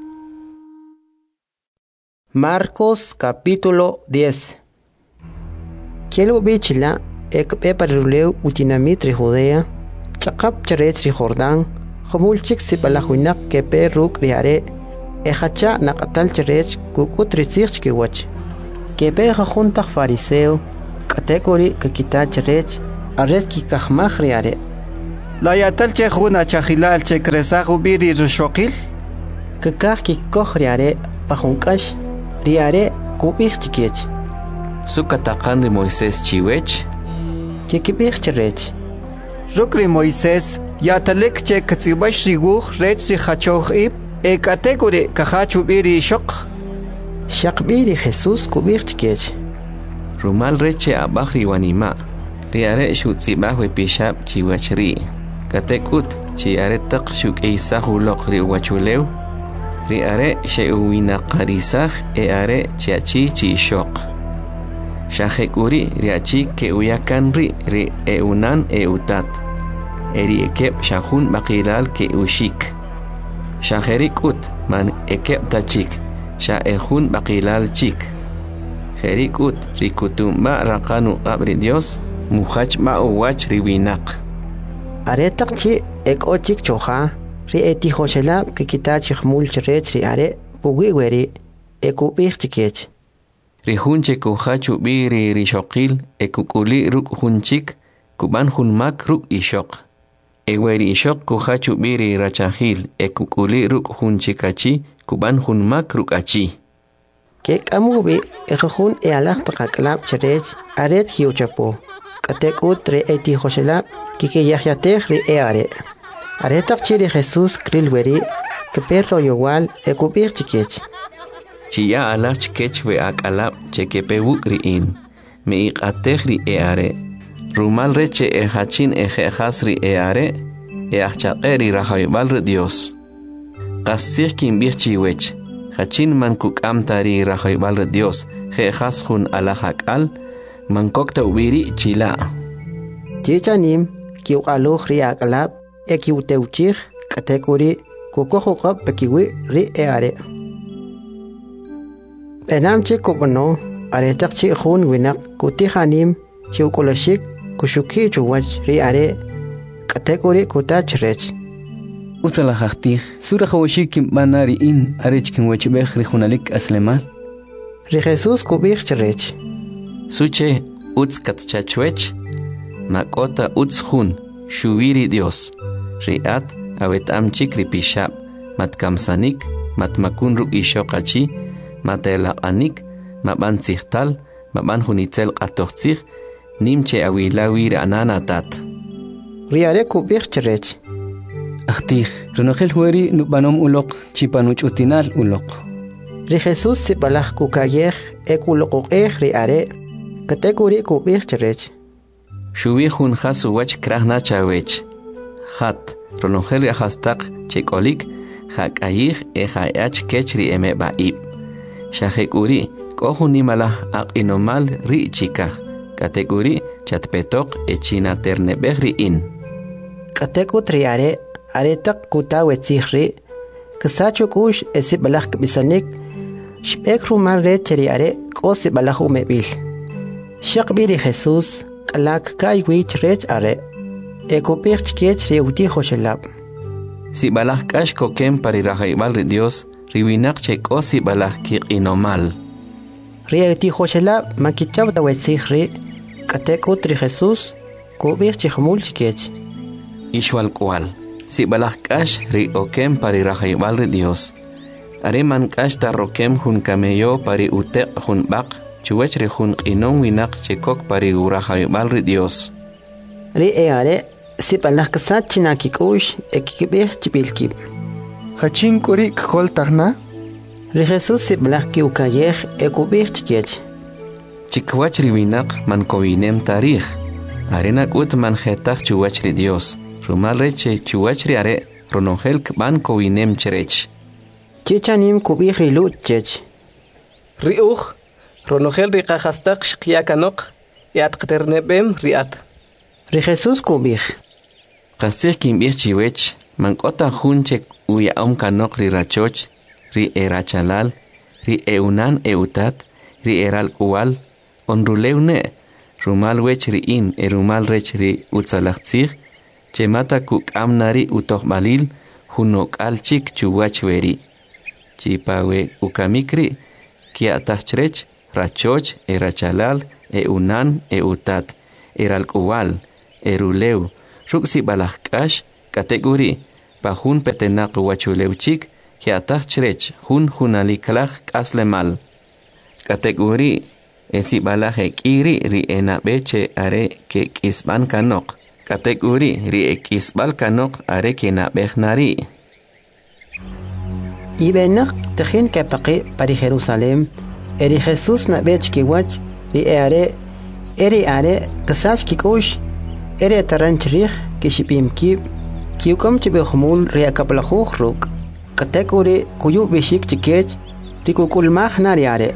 Marcos capítulo 10. Kielu bichila ekpe paruleu utinamit ri Judea, chakap charech ri Jordán, jomulchik sipalajuinak kepe ruk riare, ejacha nakatal charech kukut rizich kiwach. Kepe jajuntak fariseo, Kategori kakitach rech arres kikahmach riare. La yatal che khuna chahilal che kresagu biri rushoqil. Kakah kikoh riare pahunkash riare kubich chikech. Sukatakan ri Moisés chiwech. Kikibich rech. Rukri Moisés yatalek che katsibash riguh rech ri hachoh ib. E kategori kahachu biri shoq. Shaqbiri Jesús kubich chikech. Rumal reche abahri wanima. Riare shutzibahwe pishab chiwachri. Katekut chiare tak shuk eisahu lokri wachulew. Riare sheuwina qarisah eare chiachi chishok. Shahekuri riachi ke uyakan ri eunan eutat. Eri ekep shahun bakilal ke ushik. Shaherikut man ekep tachik. Shahun bakilal chik. Herikut rikutumba rakanu abri Dios. Muhach ma'uwach riwinak. Aretak chi ek ochik choha. Ri eti hoshelab ke kitach mul chret ri are pugiweri ekubich chikech. Ri hunche kuhachu biri rishoqil ekukuli ruk hunchik kuban hunmak ruk ishok. Eweri ishok kuhachu biri rachahil ekukuli ruk hunchikachi kuban hunmak ruk achi. Kek amubi ekahun ealak takaklab chret aret hiuchapo. Katek utre eti hoshelab kike yahyatech ri eare. Aretak chiri Jesús krilweri que perro igual ekubir chikech. Chia alach chikech ve akalab chekepe wukriin. Me iqatech ri eare. Rumal reche hachin ejehas ri eare. Eachaqeri rahaybal ri Dios. Qasich kimbir chiwech. Hachin man kukamtari rahaybal ri Dios. Jehas hun alahakal. Man kokta ubiri chila. Chichanim kiuqaluj ri akalab. Ekiuteuchich kategori kukohokap pekiwi ri eare. Enamche kobono aretak chi khun winak kutihanim chiukolashik kushuki chuwach ri are kategori kutach rech. Utsala haqtih sura khawashik banari in arech kin wachbekh ri khunalik aslemal. Ri Jesús kubich rech. Suche uts katchachwech makota uts khun shuwiri Dios. Riat awet amchik ripishab matkamsanik matmakun ruk ishoqachi matelaqanik maban sihtal maban hunitzel qatoqtsig nimche awilawir ananatat. Riare kubich cherech. Ahtih runogel hueri nubanom ulok chipanuch utinal ulok. Ri Jesús sibalaj kukayej ekulokoj riare kategori kubich cherech. Shuwi hun khasu wach krahna chawech. Hat ronogel yahastak chekolik hakayih ehayach kechri eme baib. Shahekuri kohuni malah aqinomal ri chikah. Kategori chatpetok echina ternebehri in. Kateku triare aretak kutawetsihri kasacho kush esibalaj bisanik shbek rumal re cheriare kosi balahu mebil. Shakbiri Jesús kalak kaiwich rech are. Ekopich chikech reuti hoshelab. Si balah kash kokem parirahaybal ri Dios riwinak cheko si balah kiqinomal. Reuti hoshelab makichaw dawetsihri kateku tri Jesús kubich chihmul chikech. Ishwal kual. Si balah kash ri okem parirahaybal ri Dios. Are man kash tarrokem hun kameyo pari utek hun bak chuwech ri hun qinon winak chekok pari urahaybal ri Dios. Ri eare si balah kasat chinakikush ekikibich chibilkib. Hachin kuri kol tagna? Ri Jesús si balah kiukayej ekubich chikech. Chikwach ri winak man kowinem tarikh. Arenak ut man jetach chuwach ri Dios. Rumal reche chuwach ri are ronongel kban kowinem cherech. Chichanim kubich ri luchech. Riuch ronogel ri qahastak shqiyakanok yat qternebem riat. Ri Jesús kubich. Qasir kimbich chiwech man kota hunchek uya kanok ri rachoch ri erachalal ri eunan eutat ri eral ual onruleune rumal wech ri in erumal rech ri utzalachtzig chemata kuk amnari utohbalil hunok alchik chuwach veri chipawe ukamikri kia tachrech Rachoch, Rachalal, Unan, Utat, Ralcual, Ruleu, Ruxi Balakash, Categori, Pajun Petenak Huachuleuchik, Kiatach Chrech, Junalikalach Aslemal. Categori, Esibalaje Kiri, Riena Beche, Are, que Kisban Kanok. Categori, Riekisbal Kanok, Are, que Nabechnari. Ibenak, Tejin Kapake, Pari Jerusalem, Eri Jesús Nabech Kiwach, Eri Are, Kasach Kikush, Eri Taranchirich, Kishipim Kib, Kiukom Chibehmul, Riakaplahuch Ruk, Categori, Kuyu Bishik Chikech, Rikukulmach Nariare.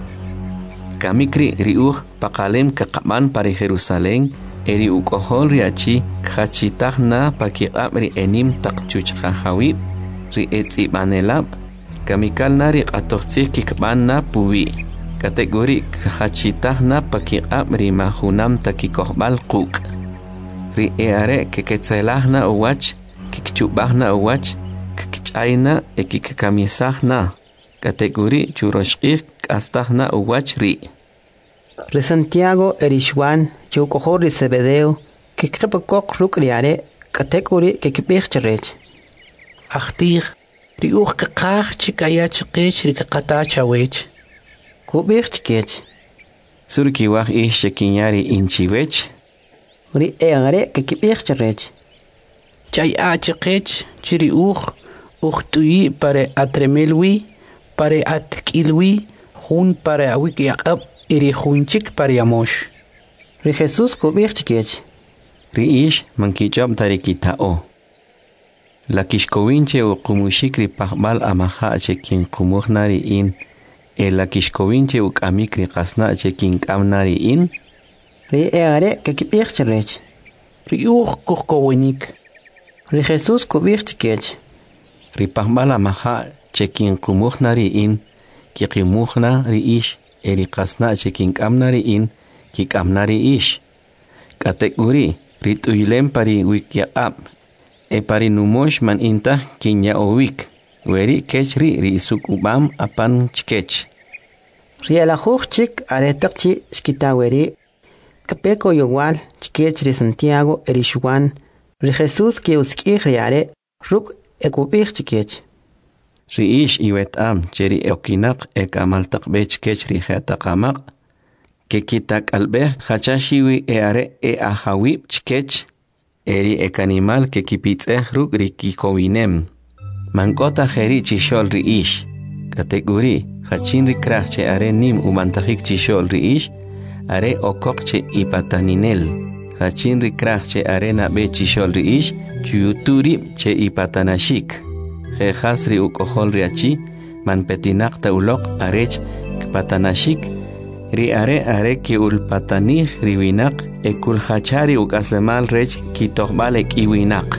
Kamikri Riuch, Pakalem Kakaman Pari Jerusalem, Eri Ukohol Riachi, Kachitachna, Pakiabri Enim Takchuchahawib, Rietzi Banelab, Kamikal Nari Atoxi Kikbana Puvi. Categori Hachitahna Pakiabri Mahunam Takikohbal Kuk. Ri Eare Keketzelahna Uwach, Kikchubahna Uwach, Kikchaina Ekikamisahna. Categori Churoshik Astahna Uwach Ri. Re Santiago Erishwan, Chukohori Sebedeo, Kikepakok Rukriare, Categori Kikbircherech. Achtir, Riuch Kakach Chikayachikech Rikakatachawech. Kubirchkech. Surkiwach Shekinyari Inchiwech. Ri Eare Kikbircherech. Chay Achikech, Chiriuch, Uchtui pare Atremelwi, pare Atkilwi, Hun pare Awikiakab, Iri Hunchik pare Amosh. Ri Jesús Kubirchkech. Ri Ish Mankichab Tarikitao. La Kishkowinche o Kumushikri Pahbal Amaha Chekin Kumuhnari in. La Kishkowinche u Kamikri Kasna Chekin Kamnari in. Ri Eare Kikbircherech. Ri Uch Kukowinik. Ri Jesús Kubirchkech. Ri Pahbal Amaha Chekin Kumuhnari in. Kikimuhna Ri Ish. Eri Kasna Chekin Kamnari in. Kikamnari Ish. Kategori Rituyilem Pari Wikiab. Pari numosh man inta kinya owik. Weri kechri ri sukubam apan chkech. Rialajuch chik aretakchi skitaweri. Kapeko yowal chkech ri Santiago Erishwan. Ri Jesús que uski riare. Ruk ekubich chkech. Ri ish iwet cheri okinak ekamaltak bech kech ri jetakamak. Kekitak albert hachashiwi eare ahawib chkech. Eri ekanimal que kipitze ruk rikikowinem. Mankota jeri chishol ri ish. Categori, hachin rikrach che are nim umantajik chishol ri ish. Are okok che ipataninel. Hachin rikrach che are nabe chishol ri ish. Chuyuturi che ipatanashik. Jejas ri ukohol riachi. Man petinak ta ulok arech patanashik. Ri are ki ulpatanih riwinak ekul hachari ukaslemal rech kitohbalek iwinak.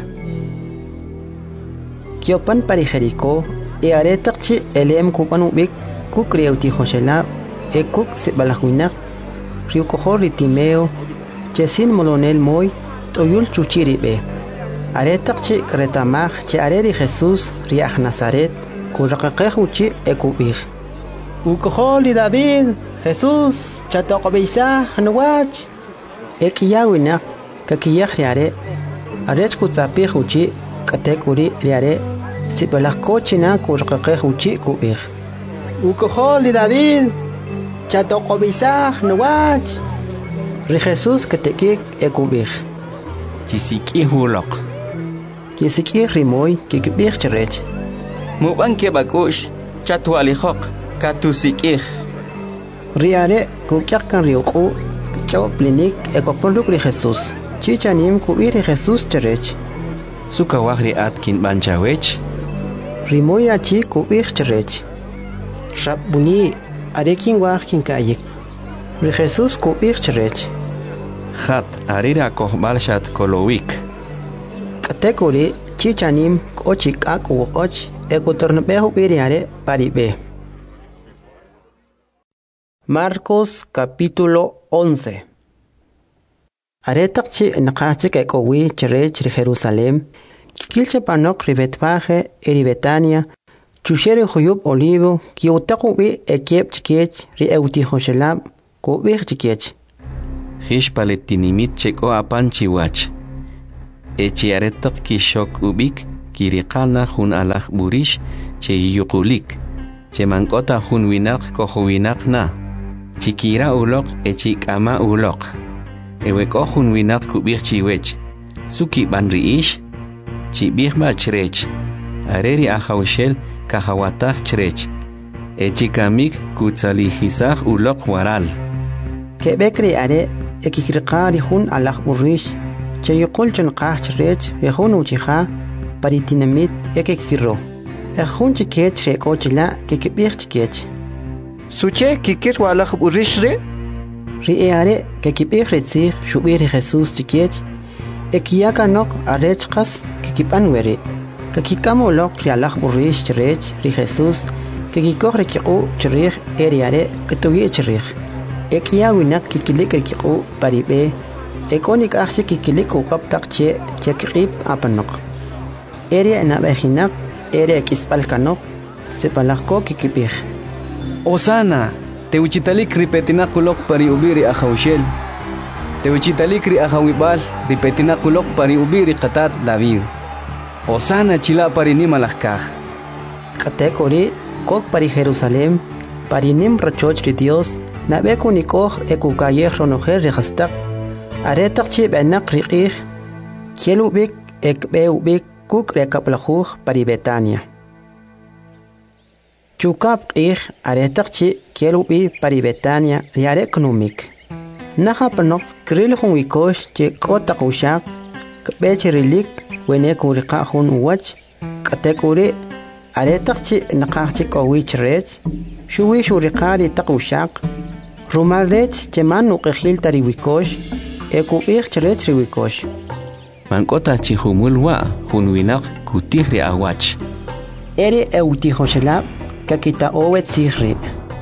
Kiopan pari Jericó, are takchi elem kupan ubik kukreuti Joshela, kuk sebalahuinak, riukohor ritimeo, chesin molonel moy, toyul chuchiribe. Are takchi kretamach che are ri Jesús riach Nazaret, kurakakeuchi ekubich. Ukohol David, Jesús, chatokobisa, nuach. Ekiyawinak, kakiyah riare, arech kutzapich uchi, katekuri riare, sibalakochina kurakakeuchi kubich. Ukohol David, chatokobisa, nuach. Ri Jesús katekik ekubich. Chisiki hulok. Kisiki rimoy, kikibich cherech. Mubanke bakush, chatualijok, katusikich. Riare kukyakan riuku, chawaplinik ekoponluk ri Jesús. Chichanim kuiri Jesús cherech. Sukawahri atkin banchawech. Rimoy achi kuir cherech. Rabuni arekin wahkin kayik. Ri Jesús kuir cherech. Hat arira kohbalshat kolowik. Kategori chichanim kochik aku och ekotornbehu biriare paribe. Marcos capítulo 11. Aretakchi nakache kekowi cherech ri Jerusalem. Kilche panok ri Betfaje eri Betania. Chusheri huyub olivo kiutaku bi ekep chikech ri eutijo shelab ko bi chikech. Hish paletinimit cheko apan chiwach. Echiaretak kishok ubik kirikana hun alak burish che yukulik. Che mankota hun winak ko winak na. Chikira ulok echikama ulok. Eweko hun winak kubik chiwech. Suki banriish. Chibik ba chrech. Areri ahawshel kahawatach chrech. Echikamik kutzalihisach ulok waral. Kebekri are ekikirqari hun alak burish. Che yukul chun qah chrech yehun uchiha paritinamit ekikiro. Ejun chikech reko chila kikibik chikech. Suche kikir walak burish re? Riare kikibik retzich shubiri Jesus chikech. Ekiyaka nok arech qas kikipan weri. Kakikamo lok rialak burish chrech ri Jesus kikikok rekiqu chrich eriare kitugi chrich. Ekiya winak kikilik rekiqu paribe. Ekonik akshi kikilik uqab taqche chekib apanok. Eri nabehinak eri kispalkanok sepalako kikibik. Osana, te uchitalik ripetina kulok pari ubiri ahawshel. Te uchitalik ri ahawibal ripetina kulok pari ubiri qatat David. Osana chila pari nimalakaj. Katekori kok pari Jerusalem pari nim rachoch ri Dios nabeku nikoj ekukayej ronojer rehastak. Aretak chi benak riqij kielubik ekbeubik kuk rekaplajuj pari Betania. Chukap qij aretak chi kielubi pari Betania riarek numik. Naha panok kril hun wikosh che kotak ushak kbech rilik weneku riqahun uwach katekuri aretak chi naqaj chi kowich rech shuwi shuriqari tak ushak rumal rech che man uqijil tari wikosh ekubij chrech riwikosh. Mankota chihumulwa hunwinak kutihri awach. Eri eutihoshelab kakita owet sihri.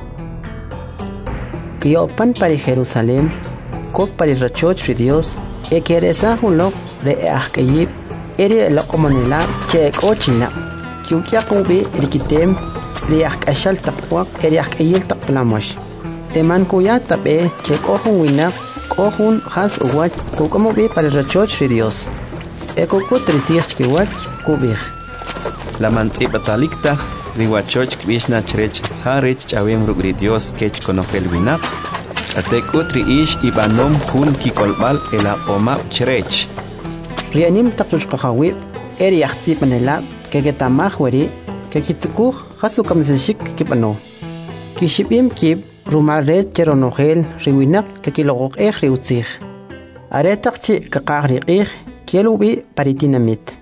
Kiopan pari Jerusalem kok pari rachoch ri Dios ekeresa hunlok re ahkayib eri lokomonela che kochina kyukiakubi rikitem ri ahkashal taqwaq eri ahkayil taqplamosh. Eman kuya tabe che kohun winak kohun has uwach kukamubi pari rachoch ri Dios. Ekokut risich kiwach kubij. La mantzipatalikta riwachoch kvishna chrech harech chawem rugri Dios kech konofel winak. Atek utri ish ibanom hun kikolbal ela omap chrech. Rianim taqtush qahawib eri yaxtip manela kegetamaj weri kekitsukuj hasukam zeshik kipano. Kishibim kib rumalret cheronogel riwinak kekilogoq riutzij. Aretaqchi kaqagriqij kielubi paritinamit.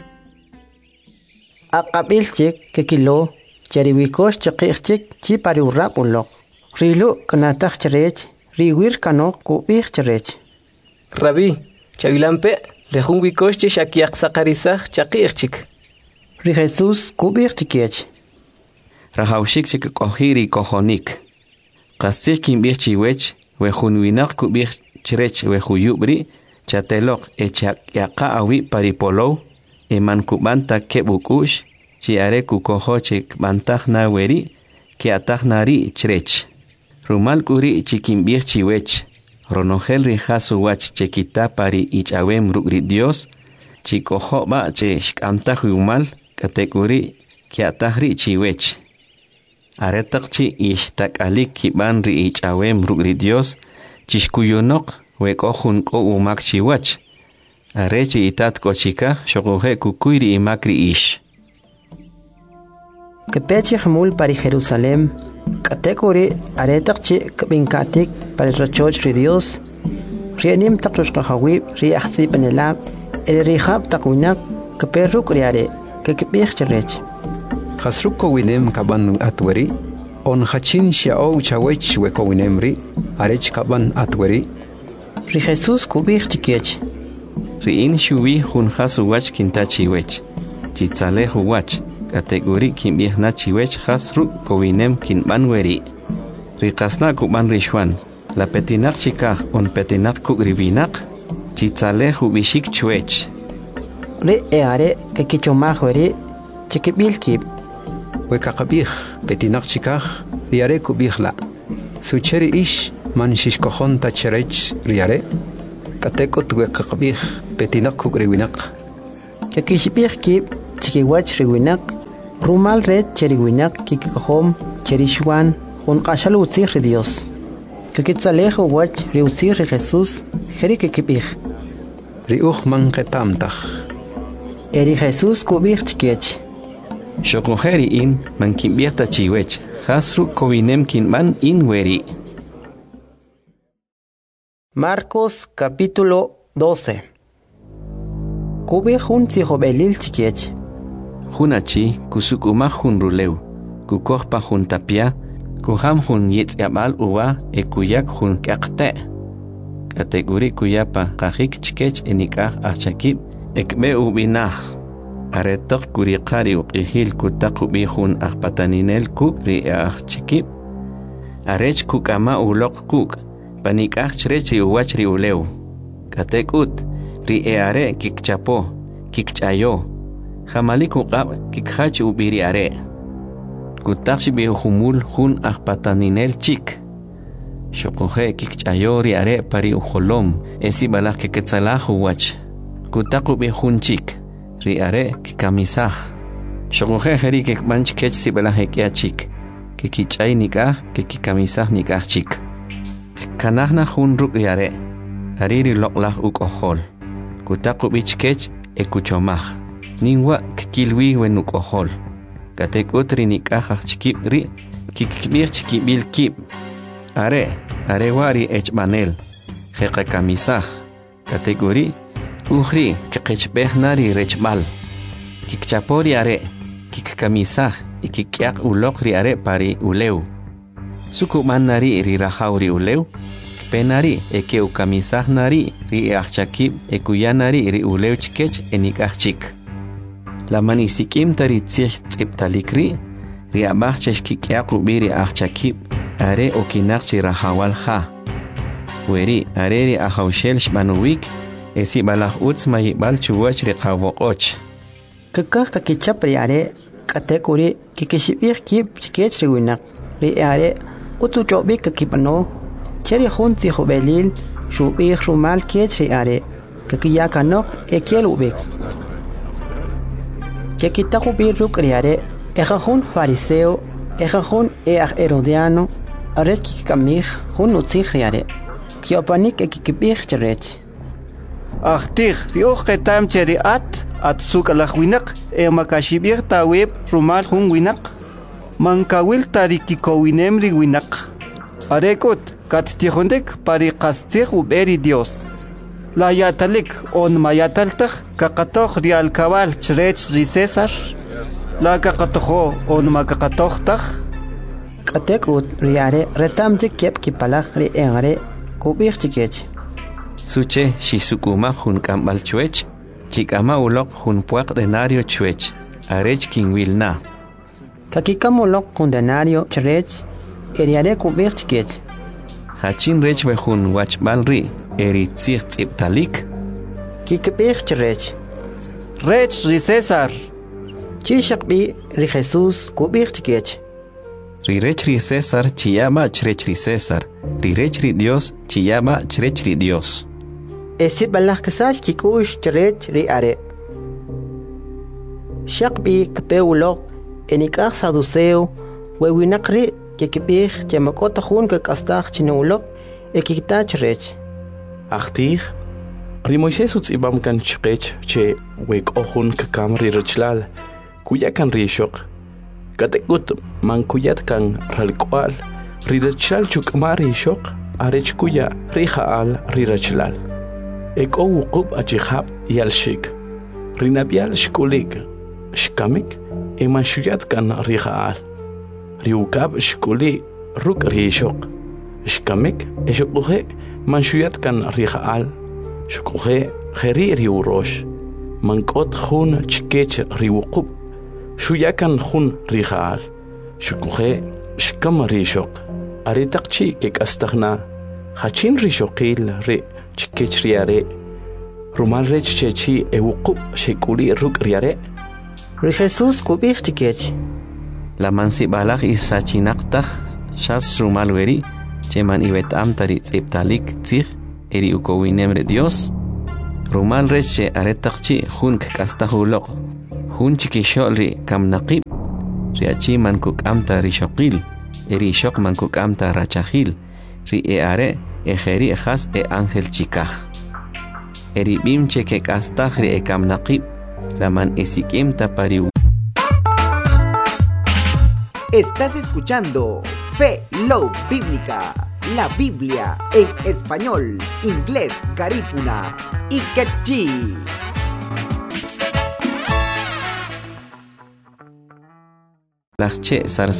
Aqabilchik kekilo cheriwikosh chiqijchik chi pariurrab unloq. Rilu kanataj chrech riwir kanok kubij chrech. Rabbi, chavilampe lejun wikosh chi shakiaq saqarisaj chaqijchik. Ri Jesus kubij chikech. Rahawshik chik kohiri kohonik. Qasik kimbij chiwech wejun winak kubij chrech wejuyubri chatelok echak yaqa awi paripolow eman kubanta kebukush chi are kukohochik bantaj na weri ki ataj nari chrech. Rumal kuri chikimbij chiwech ronogel rijasu wach chekita pari ichawem rugri Dios chikoho ba che shkantaj umal katekuri ki ataj ri chiwech. Aretak chi ishtakalik kiban ri ichawem rugri Dios chishkuyunok wekohun ko umak chiwach. Arechi itat kochika shogohe kukuyri imakri ish. Kepechi hamul pari Jerusalem katekuri aretakchi kbinkatik pari rachoch ri Dios. Rianim taqtush qahawib ri ahzi panelab eri rihab taqwinak keperruk riare kekbij chrech. Khasruko winem kaban atweri on hachin shao chawech weko winemri arech kaban atweri. Ri Jesus kubij chikech. Riin shuwi hun hasu wach kintachi wech. Chitzalehu wach. Kategori kimbih na chiwech hasru kowinem kinban weri. Rikasna kuban rishwan. La petinak chikah on petinak kugribinak. Chitzalehu bishik chwech. Ri eare kekichomaj weri chikibil kib. wekaqabij petinak chikaj riare kubijla sucheri ish man shishkojon tacharech riare katekot wekaqabij petinak kukriwinak kakishbij kib chikiwach riwinak rumal red cheriwinak kikikojom cherishwan jun qashal utzir ri Dios kakitsalejo wach ri utzir ri Jesús jeri kikibij riuj man qetamtaj eri Jesús kubij chikech Shokojeri in man kimbierta chiwech, hasru kowinem kinman in weri. Marcos capítulo 12. Kube jun tzihobelil chikiech. Junachi kusukuma jun ruleu, kukohpa jun tapia, kuham jun yetziabal uwa kuyak jun kakte. Kategori kuyapa kajik chikech enikaj achakib ekbe ubinaj. Aretok kurikari uqihil kutaku bihun akpataninel kuk ri chikip. Arech kuk ama ulok kuk. Panik chrech uwach ri uleu. Katekut ri are kikchapo, kikchayo. Jamali kukab kikhach ubiri are. Kutakshi bihumul hun akpataninel chik. Shokoje kikchayo ri are pari uholom. Esi balak kiketzalah uwach. Kutaku bihun chik. Riare kikamisaj. Shokoje jeri que manch kech si belahek chik. Que kichay nikah que kikamisaj nikah chik. Kanahna jun ruk riare. Ariri loklah ukohol. Kutaku bich kech ekuchomaj. Ningwa kikilwi wen ukohol. Katek utri nikah chikip ri. Kikibir chikibil kip. Are wari echmanel. Jeka kamisaj. Kategori Uhri kikechbehnari rechbal. Kikchapori are, kikkamisaj, kikyak ulokri are pari uleu. Sukumanari rirahauri uleu. Penari ekeucamisaj nari ri achakib ekuyanari ri uleu chikech enikachik. La manisikim tari tzich tziptalikri, ri abachech kikyak ubiri achakib, are okinakchi rahawal ha. Weri are ri ahaushel shmanuwik, esi balaj utz mayibal chuwach ri qawoqoch. Kakaj kakichap ri are katekuri kikishibij kib chikech ri winak. Ri are utuchobik kakipano cheri jun tzihobelil shubij rumal kech ri are kakiyakanok ekiel ubik. Kekitakubir ruk ri are eja jun fariseo eja jun herodiano arech kikamij jun utzij ri are. Kiopanik ekikibij cherech. Achtih riuj ketam cheri at suk alahwinak makashibir taweb rumal hun winak mankawil tarikikowinem ri winak arekut kattihondek pari qastzih uberi Dios la yatalik on mayataltaj kakatoj ri alkabal chrech ri César la kakatojo on makakatojtaj katekut ri are retamjik kep kipalaj ri engare kubij chikech. Suche shisukuma jun kambal chuech, chikama ulok jun puak denario chuech, arech kinwilna. Kakikam ulok jun denario chrech, eriare kubir chikech. Hachin rech we jun wachbal ri, eritzich tziptalik. Kikibir chrech. Rech ri César. Chishakbi ri Jesús kubir chikech. Ri rech ri César chiyama chrech ri César, ri rech ri Dios chiyama chrech ri Dios. Esi balaj kasach kikush chrech ri are. Shakbi kpe ulok enikaj saduceo wewinakri kikibij chemakota jun kakastaj chinulok ekikta chrech. Achtih ri Moisés utzibam kan chqech che wek ohun kakam ri rechlal kuya kan rishok katekut man kuyat kan ralkwal ri rechlal chukmar rishok arech kuya ri haal ri rechlal ek o wuqub achihab yalshik ri nabial shkulik shkamik eman shuyat kan ri haal ri ukab shkuli ruk rishok shkamik eshuqhe man shuyat kan ri haal shukhe kheri ri urosh mankot khun chkech ri wuqub shuyakan khun ri haal shukhe shkam rishok aritaqchi kek astaghna hachin rishoqil ri chkech ri are rumal rech chechi e wuqub shekuli ruk ri are ri Jesús kubij chikech. La mansibalaj isachinaqtaj shas rumal weri cheman ibetam tari tziptalik tzig eri ukowinemre Dios rumal reche aretaqchi jun k'astajuloq jun chikixolri kamnaqib riachi man kuk'amta rishoqil eri shoq man kuk'amta rachajil ri are ejeri ejas ángel chikaj eri bimche ke k'astaj ri kamnaqib laman esikimta pari. Estás escuchando Fe Love Bíblica, la Biblia en español, inglés, garífuna y quechí. Lachche